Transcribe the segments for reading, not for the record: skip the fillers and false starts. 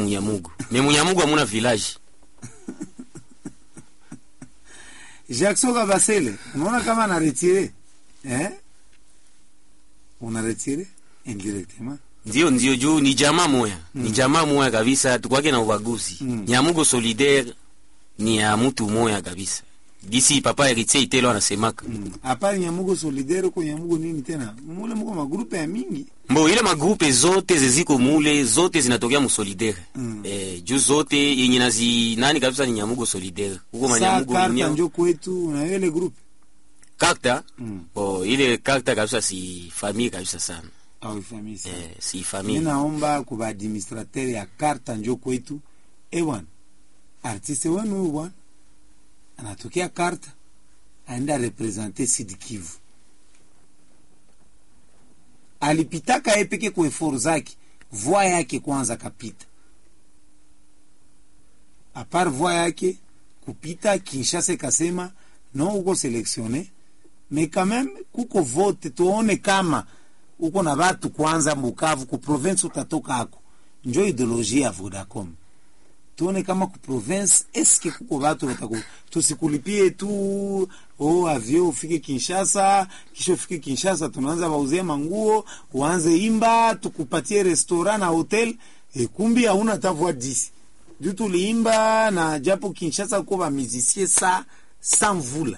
Munyamugo. Mais Munyamugo amuna village. Jackson Kabasele, unaona kama ana retire? Una retire indirectement. Ndio juu ni jamaa moya. Ni jamaa moya kabisa, tukwake na ubaguzi. Nyamugo solidaire ni ya mtu moya kabisa. Disi papa Heritier Itelo anasemaka. Hapa Nyamugo solidaire kwa Nyamugo nini tena? Mule mko magrupe ya mingi. Mbo ile magrupe zote ziziko mule, zote zinatokea mu solidaire. Juu zote yenye nazi nani kabisa ni Nyamugo solidaire. Huko Manyamugo ni ndio kwetu na ile groupe. Kakta. Ile kakta kabisa si famille kabisa sana. Au famille. Si famille. Ninaomba kwa administrateur ya karta ndio kwetu. Bwana. Artiste wenu bwana. Anatokea karta aenda representer Sud Kivu. Alipitaka epeke kwa effort zake, voix yake kwanza kapita. A part voix yake kupita, Kinshasa kasema non uko sélectionné, mais quand même kuko vote tuone kama uko na watu kwanza Bukavu ku province utatoka hako. Njoo ideologia ya Vodacom. Tuone kama ku province eske kuko watu watako tusikulipie tu avio ufike Kinshasa, kisha ufike Kinshasa tunaanza bauzie manguo, uanze imba, tukupatie restaurant na hotel, kumbi hauna hata voix 10. Du tuliimba na japo Kinshasa kwa musicien sa mvula.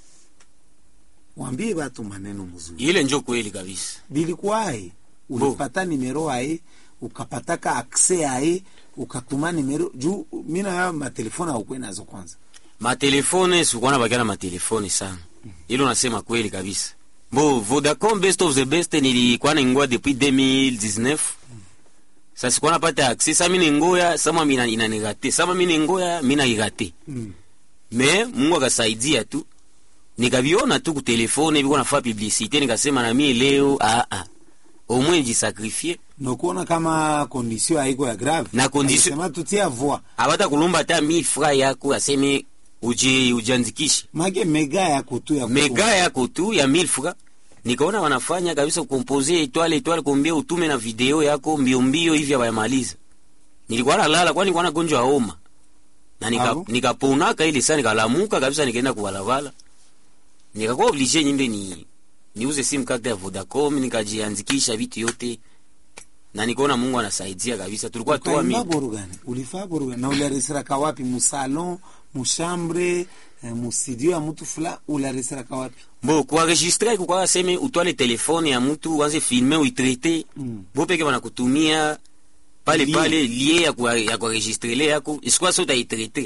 Waambie watu maneno mzuri. Ile njoo kweli kabisa. Bilikuwa ulipata numero ae, ukapataka accès ae, ukatuma numero juu mimi na matelefoni au kwenda nazo kwanza. Matelefoni sikuona bagana matelefoni sana. Ile unasema kweli kabisa. Vodacom best of the best nilikuwa naingoa depuis 2019. Sasa sikuwa napata access, sasa mimi ngoya, sama mimi inanigate. Sama mimi ngoya, mimi naigate. Mais Mungu akasaidia tu. Nikaviona tu ku telefone biko nafanya publicité, nikasema na mimi leo au moins jisacrifier. Nokuona kama condition haiko ya grave. Na condition sema tutia voix. Abata kulomba hata 1000 francs yako aseme ujiandikishe. Mage mega yako tu ya mega yako tu ya 1000 francs. Nikaona wanafanya kabisa kukomposer étoile kumbia utume na video yako mbio hivi abayamaliza. Nilikuwa nalala kwani nilikuwa na gonjwa ya homa. Na nikaponaka ile sana nikalamuka kabisa nikaenda kuwalavala. Nikakuwa obligé nyimbe niuze sim card ya Vodacom, nikajiandikisha vitu yote. Na nikaona Mungu anasaidia kabisa. Tulikuwa toa mimi. Ulifaa borugani na uliaresera ka wapi? Mu salon, mu chambre, mu studio ya mtu fula uliaresera ka wapi? Kwa enregistrer kwa sema utwale telefone ya mtu uanze filmer ou traiter. Peke wanakutumia pale lié ya kwa enregistrer yako. Isikwa sota itraiter.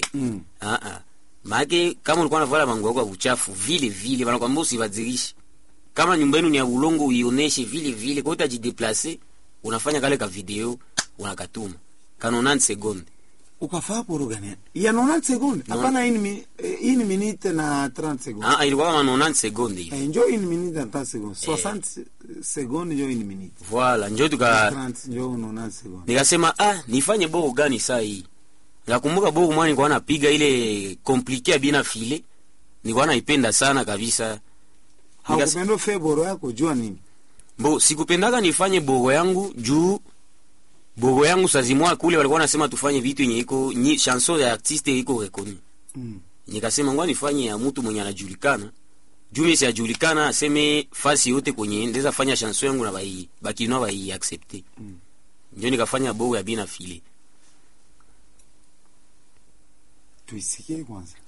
Maana kama ulikuwa unavala manguo yako uchafu vile wanakuambia usibadilishe. Kama nyumba yenu ni ya ulongo uioneshe vile kwa utajideplacer, unafanya kale ka video unakatuma. Kana 90 secondes. Ukafaa borogani. Ya 90 secondes. Hapana hii minute na 30 secondes. Ilikuwa kama 90 secondes hivi. Njoo hii minute na 30 secondes. 60 secondes njoo hii minute. Voilà, njoo 30 njoo 90 secondes. Nikasema nifanye bogo gani saa hii? Nakumbuka bogo mwana nilikuwa napiga ile compliqué bina file. Nilikuwa naipenda sana kabisa. Haukupenda feboro yako jua nini? Sikupendaka nifanye bogo yangu juu bogo yangu sazimwa kule walikuwa nasema tufanye vitu yenye iko chanson ya artiste iko reconnu. Nikasema ngwa nifanye ya mtu mwenye anajulikana. Juu mimi sijulikana aseme fasi yote kwenye ndeza fanya chanson yangu na bakino bai accepter. Ndio nikafanya bogo ya bina file. Tuisikie kwanza.